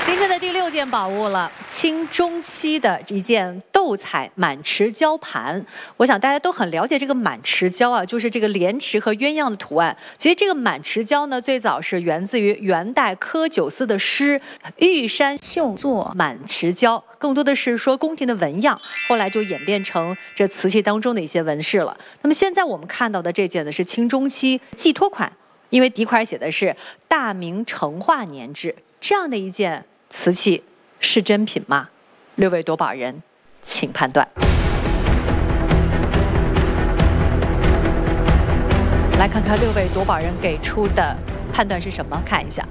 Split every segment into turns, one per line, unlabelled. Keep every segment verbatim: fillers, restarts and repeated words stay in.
今天的第六件宝物了，清中期的一件斗彩满池蛟盘。我想大家都很了解这个满池蛟啊，就是这个莲池和鸳鸯的图案。其实这个满池蛟呢，最早是源自于元代柯九思的诗《玉山秀作满池蛟》，更多的是说宫廷的纹样，后来就演变成这瓷器当中的一些纹饰了。那么现在我们看到的这件呢是清中期寄托款，因为底款写的是大明成化年制，这样的一件瓷器是真品吗？六位夺宝人，请判断。来看看六位夺宝人给出的判断是什么？看一下，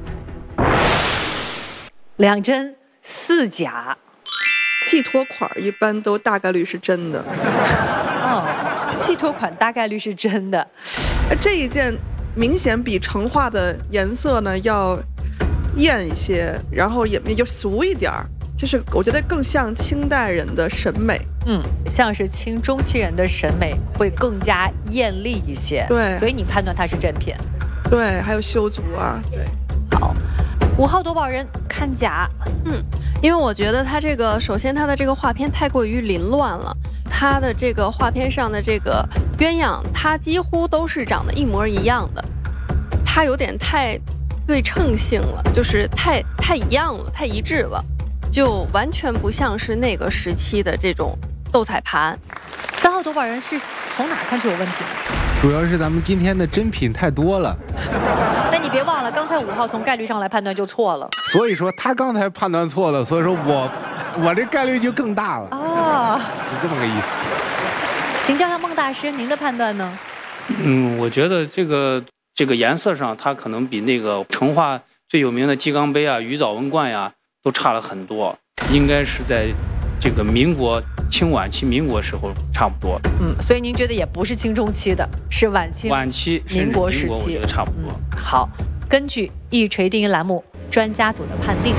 两真四假。
寄托款一般都大概率是真的。
哦，寄托款大概率是真的。
这一件明显比成化的颜色呢要艳一些，然后也也就俗一点儿，就是我觉得更像清代人的审美。
嗯，像是清中期人的审美会更加艳丽一些。
对，
所以你判断它是真品。
对，还有修足啊。对，
好，五号夺宝人看假。
嗯，因为我觉得它这个，首先它的这个画片太过于凌乱了，它的这个画片上的这个鸳鸯，它几乎都是长得一模一样的，它有点太对称性了，就是太太一样了，太一致了，就完全不像是那个时期的这种斗彩盘。
三号夺宝人是从哪看出有问题？
主要是咱们今天的真品太多了。
那你别忘了，刚才五号从概率上来判断就错了。
所以说他刚才判断错了，所以说我我这概率就更大了。
哦，
是这么个意思。
请教一下孟大师，您的判断呢？
嗯，我觉得这个这个颜色上，它可能比那个成化最有名的鸡缸杯啊、鱼藻纹罐呀都差了很多，应该是在这个民国清晚期民国时候差不多。
嗯，所以您觉得也不是清中期的，是晚期
晚期
民国时期，
我觉得差不多。
嗯、好，根据一锤定音栏目专家组的判定，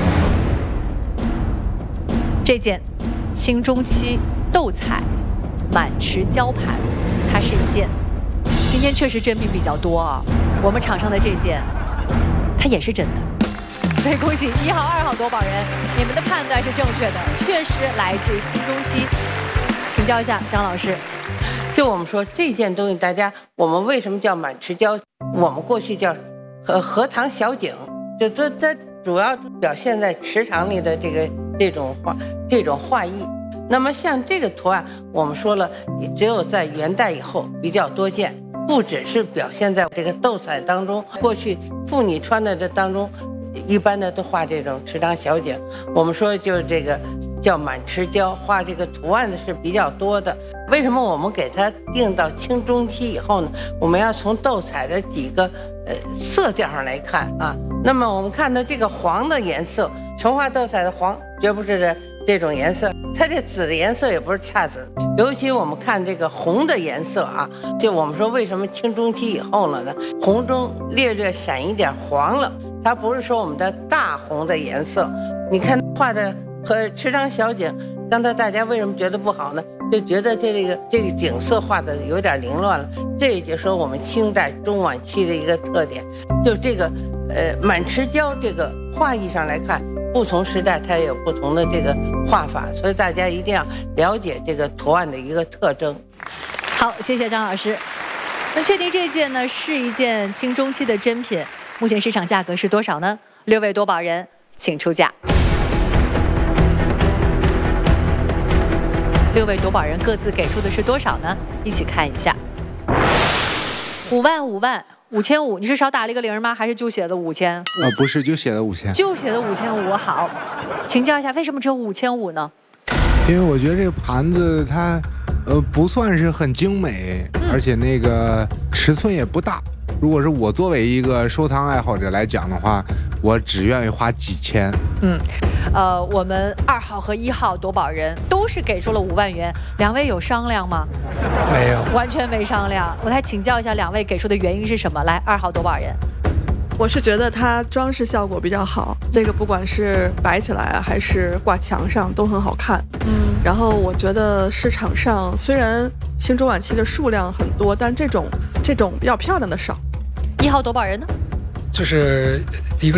这件清中期斗彩满池蛟盘，它是一件今天确实真品比较多啊。我们场上的这件，它也是真的。所以恭喜一号、二号夺宝人，你们的判断是正确的，确实来自于清中期。请教一下张老师，
就我们说这件东西，大家我们为什么叫满池蛟？我们过去叫荷荷塘小景，就这这主要表现在池塘里的这个这种画这种画意。那么像这个图案，我们说了，只有在元代以后比较多见，不只是表现在这个斗彩当中，过去妇女穿的这当中。一般的都画这种池塘小景，我们说就是这个叫满池蛟，画这个图案的是比较多的。为什么我们给它定到清中期以后呢？我们要从斗彩的几个呃色调上来看啊。那么我们看到这个黄的颜色，成化斗彩的黄绝不是这这种颜色，它这紫的颜色也不是恰紫。尤其我们看这个红的颜色啊，就我们说为什么清中期以后了呢？红中略略闪一点黄了。它不是说我们的大红的颜色，你看画的和池塘小景，刚才大家为什么觉得不好呢？就觉得这个这个景色画的有点凌乱了。这也就是说我们清代中晚期的一个特点，就这个呃满池蛟这个画意上来看，不同时代它也有不同的这个画法，所以大家一定要了解这个图案的一个特征。
好，谢谢张老师。那确定这件呢是一件清中期的真品。目前市场价格是多少呢？六位夺宝人，请出价。六位夺宝人各自给出的是多少呢？一起看一下。五万、五万、五千五，你是少打了一个零吗？还是就写的五千？
啊，不是，就写的五千。
就写的五千五。好，请教一下，为什么只有五千五呢？
因为我觉得这个盘子它，呃，不算是很精美，嗯、而且那个尺寸也不大。如果是我作为一个收藏爱好者来讲的话，我只愿意花几千。
嗯，呃，我们二号和一号夺宝人都是给出了五万元，两位有商量吗？
没有，
完全没商量。我来请教一下两位给出的原因是什么？来，二号夺宝人。
我是觉得它装饰效果比较好，这个不管是摆起来啊，还是挂墙上都很好看。嗯，然后我觉得市场上虽然清中晚期的数量很多，但这种这种比较漂亮的少。
一号夺宝人呢？
就是一个